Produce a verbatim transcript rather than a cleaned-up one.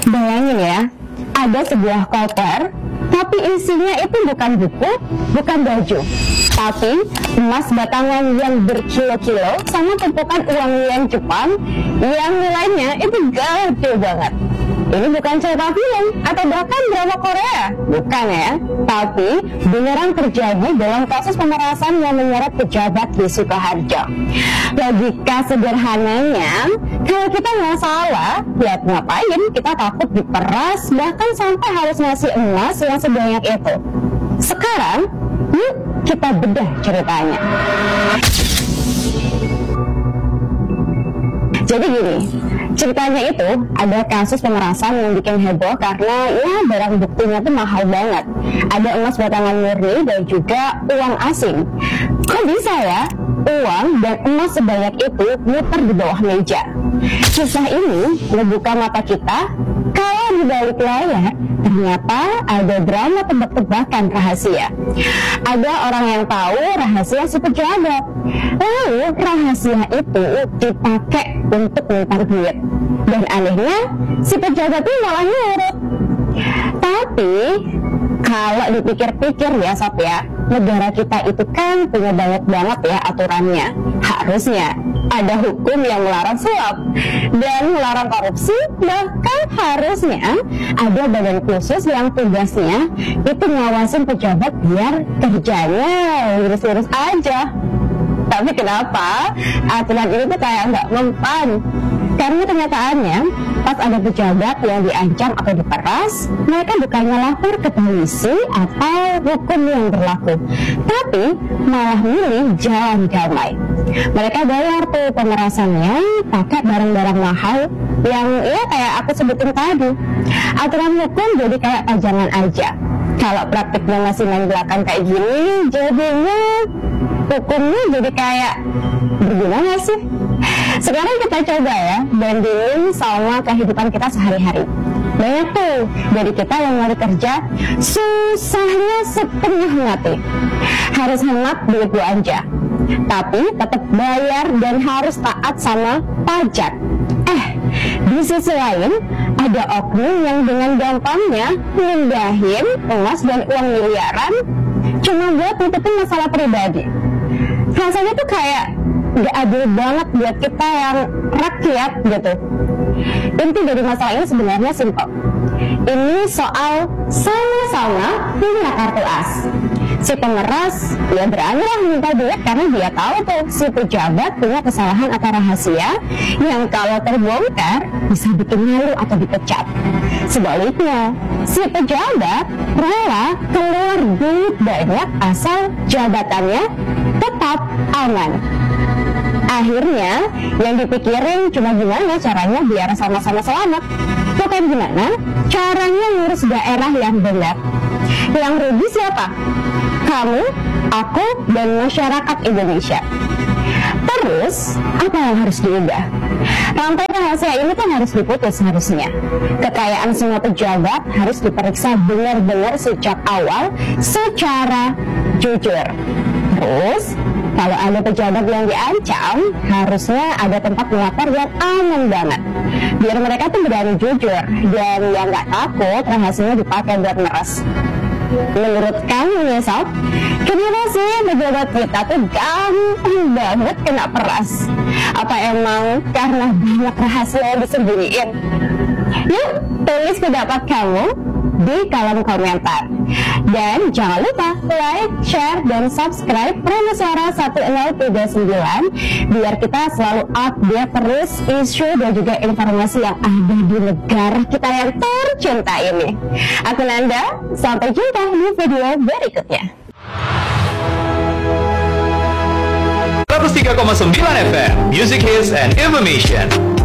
Bayangin ya, ada sebuah koper, tapi isinya itu bukan buku, bukan baju, tapi emas batangan yang berkilo-kilo sama tumpukan uang yen Jepang yang nilainya itu gede banget. Ini bukan cerita film atau bahkan drama Korea, bukan ya, tapi beneran terjadi dalam kasus pemerasan yang menyeret pejabat di Sukoharjo. Logika sederhananya, kalau kita nggak salah, ya ngapain kita takut diperas bahkan sampai harus ngasih emas yang sebanyak itu. Sekarang, yuk kita bedah ceritanya. Jadi gini, ceritanya itu ada kasus pemerasan yang bikin heboh karena ya barang buktinya tuh mahal banget. Ada emas batangan murni dan juga uang asing. Kok bisa ya uang dan emas sebanyak itu muter di bawah meja? Kisah ini membuka mata kita kalau di balik layar ternyata ada drama tebak-tebakan rahasia. Ada orang yang tahu rahasia si pejabat, lalu rahasia itu dipakai untuk minta duit. Dan anehnya si pejabat itu malah nurut. Tapi kalau dipikir-pikir ya Sob ya, negara kita itu kan punya banyak banget ya aturannya. Harusnya ada hukum yang melarang suap dan melarang korupsi, bahkan harusnya ada badan khusus yang tugasnya itu ngawasin pejabat biar kerjanya lurus-lurus aja. Tapi kenapa aturan ini tuh kayak nggak mempan? Karena kenyataannya pas ada pejabat yang diancam atau diperas, mereka bukannya lapor ke polisi atau hukum yang berlaku, tapi malah milih jalan damai. Mereka bayar tuh pemerasannya pakai barang-barang mahal yang ya kayak aku sebutin tadi. Aturan hukum jadi kayak pajangan aja. Kalau praktiknya masih main belakang kayak gini, jadinya hukumnya jadi kayak berguna nggak sih? Sekarang kita coba ya bandingin sama kehidupan kita sehari-hari. Banyak tuh dari kita yang lari kerja susahnya setengah mati, harus hemat duit belanja, tapi tetap bayar dan harus taat sama pajak. Eh, di sisi lain ada oknum yang dengan gampangnya mindahin emas dan uang miliaran cuma buat nutupin masalah pribadi. Rasanya tuh kayak gak adil banget buat kita yang rakyat gitu. Inti dari masalah ini sebenarnya simpel. Ini soal sama-sama punya kartu as. Si pemeras ya berani lah minta duit karena dia tahu tuh si pejabat punya kesalahan atau rahasia yang kalau terbongkar bisa bikin malu atau dipecat. Sebaliknya, si pejabat rela keluar duit banyak asal jabatannya tetap aman. Akhirnya yang dipikirin cuma gimana caranya biar sama-sama selamat, bukan gimana caranya ngurus daerah yang benar. Yang rugi siapa? Kamu, aku, dan masyarakat Indonesia. Terus, apa yang harus diubah? Rantai rahasia ini kan harus diputus harusnya. Kekayaan semua pejabat harus diperiksa benar-benar sejak awal secara jujur. Terus, kalau ada pejabat yang diancam, harusnya ada tempat melapor yang aman banget. Biar mereka tuh berani jujur, dan yang nggak takut rahasianya dipakai buat meres. Menurut kamu ya Sob, kenapa sih pejabat kita tuh gampang banget kena peras? Apa emang karena banyak rahasia yang disembunyiin? Yuk, tulis pendapat kamu di kolom komentar. Dan jangan lupa like, share, dan subscribe Prima Suara satu nol tiga sembilan biar kita selalu update terus isu dan juga informasi yang ada di negara kita yang tercinta ini. Aku Nanda, sampai jumpa di video berikutnya. seratus tiga koma sembilan F M Music Hits and Information.